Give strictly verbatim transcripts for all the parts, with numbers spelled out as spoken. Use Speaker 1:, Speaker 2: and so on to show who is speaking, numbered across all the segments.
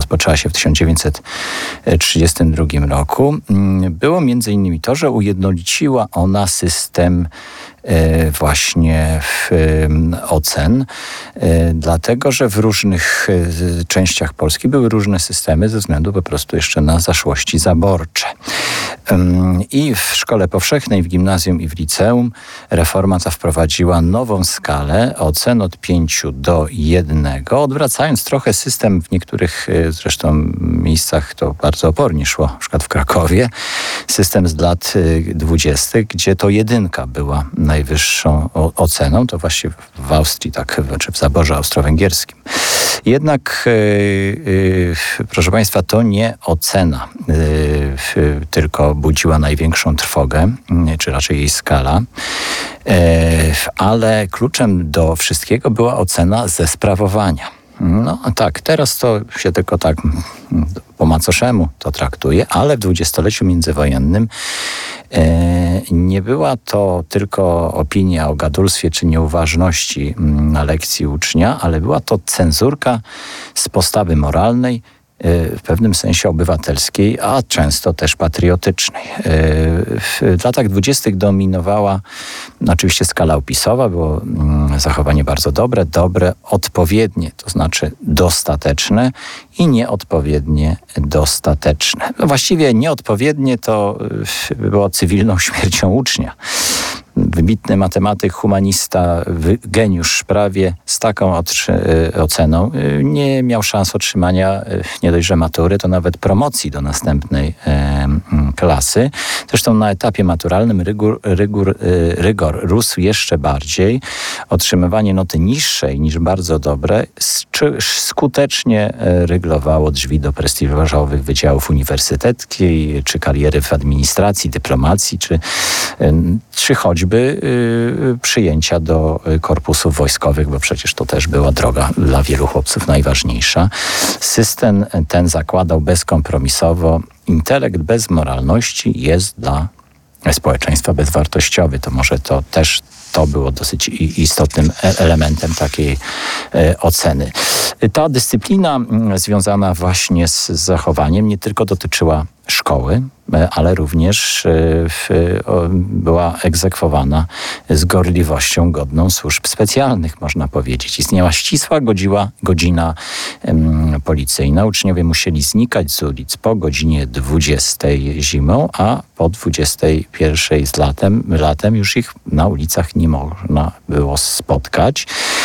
Speaker 1: rozpoczęła się w tysiąc dziewięćset trzydziestym drugim roku, było między innymi to, że ujednoliciła ona system właśnie w ocen, dlatego że w różnych częściach Polski były różne systemy ze względu po prostu jeszcze na zaszłości zaborcze. I w szkole powszechnej, w gimnazjum i w liceum reforma ta wprowadziła nową skalę ocen od pięciu do jednego, odwracając trochę system w niektórych zresztą miejscach to bardzo opornie szło, na przykład w Krakowie, system z lat dwudziestych, gdzie to jedynka była najwyższą oceną, to właśnie w Austrii, tak, czy w zaborze austro-węgierskim. Jednak, yy, yy, proszę Państwa, to nie ocena yy, tylko budziła największą trwogę, yy, czy raczej jej skala, yy, ale kluczem do wszystkiego była ocena ze sprawowania. No tak, teraz to się tylko tak po macoszemu to traktuje, ale w dwudziestoleciu międzywojennym e, nie była to tylko opinia o gadulstwie czy nieuważności na lekcji ucznia, ale była to cenzurka z postawy moralnej, w pewnym sensie obywatelskiej, a często też patriotycznej. W latach dwudziestych dominowała oczywiście skala opisowa, było zachowanie bardzo dobre, dobre, odpowiednie, to znaczy dostateczne i nieodpowiednie dostateczne. No właściwie nieodpowiednie to było cywilną śmiercią ucznia. Wybitny matematyk, humanista, geniusz prawie z taką otrzy- oceną nie miał szans otrzymania nie dość, że matury, to nawet promocji do następnej e, klasy. Zresztą na etapie maturalnym rygor, rygor, rygor rósł jeszcze bardziej. Otrzymywanie noty niższej niż bardzo dobre skutecznie ryglowało drzwi do prestiżowych wydziałów uniwersyteckich, czy kariery w administracji, dyplomacji, czy, czy choćby y, przyjęcia do korpusów wojskowych, bo przecież to też była droga dla wielu chłopców najważniejsza. System ten zakładał bezkompromisowo: intelekt bez moralności jest dla społeczeństwa bezwartościowy. To może to też to było dosyć istotnym elementem takiej oceny. Ta dyscyplina związana właśnie z zachowaniem nie tylko dotyczyła szkoły, ale również była egzekwowana z gorliwością godną służb specjalnych, można powiedzieć. Istniała ścisła godziła, godzina um, policyjna. Uczniowie musieli znikać z ulic po godzinie dwudziestej zimą, a po dwudziestej pierwszej z latem, latem już ich na ulicach nie można było spotkać,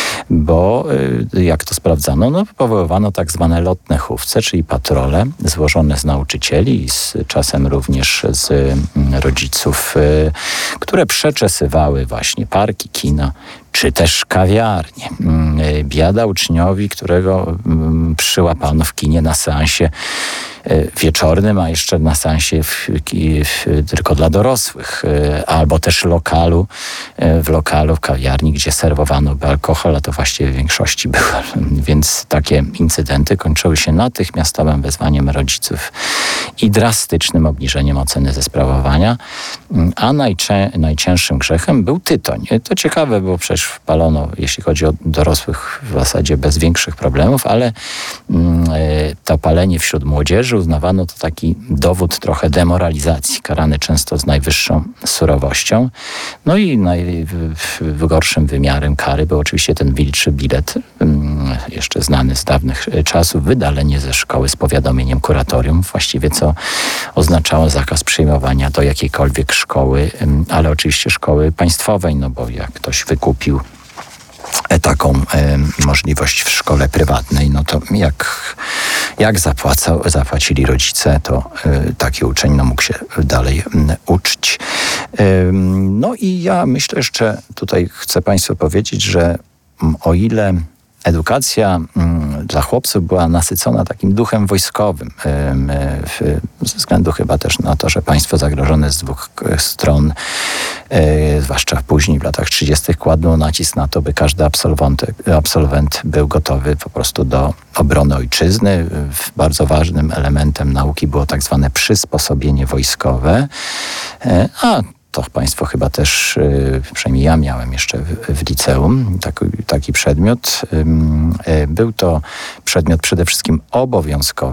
Speaker 1: bo jak to sprawdzano, no, powoływano tak zwane lotne chówce, czyli patrole złożone z nauczycieli i z czasem również z rodziców, które przeczesywały właśnie parki, kina, czy też kawiarnie. Biada uczniowi, którego przyłapano w kinie na seansie wieczornym, a jeszcze na seansie w, w, tylko dla dorosłych, albo też lokalu, w lokalu, w kawiarni, gdzie serwowano alkohol, a to właściwie w większości było. Więc takie incydenty kończyły się natychmiastowym wezwaniem rodziców i drastycznym obniżeniem oceny ze sprawowania, a najczę, najcięższym grzechem był tytoń. To ciekawe, bo przecież palono, jeśli chodzi o dorosłych, w zasadzie bez większych problemów, ale mm, to palenie wśród młodzieży uznawano to taki dowód trochę demoralizacji, karany często z najwyższą surowością. No i najgorszym wymiarem kary był oczywiście ten wilczy bilet, jeszcze znany z dawnych czasów, wydalenie ze szkoły z powiadomieniem kuratorium, właściwie co oznaczało zakaz przyjmowania do jakiejkolwiek szkoły, ale oczywiście szkoły państwowej, no bo jak ktoś wykupił taką e, możliwość w szkole prywatnej, no to jak, jak zapłacał, zapłacili rodzice, to e, taki uczeń no, mógł się dalej m, uczyć. E, no i ja myślę jeszcze, tutaj chcę Państwu powiedzieć, że m, o ile edukacja mm, dla chłopców była nasycona takim duchem wojskowym, yy, yy, ze względu chyba też na to, że państwo zagrożone z dwóch stron, yy, zwłaszcza później w latach trzydziestych kładło nacisk na to, by każdy absolwent, absolwent był gotowy po prostu do obrony ojczyzny. Bardzo ważnym elementem nauki było tak zwane przysposobienie wojskowe, yy, a to Państwo chyba też, przynajmniej ja miałem jeszcze w, w liceum taki, taki przedmiot. Był to przedmiot przede wszystkim obowiązkowy.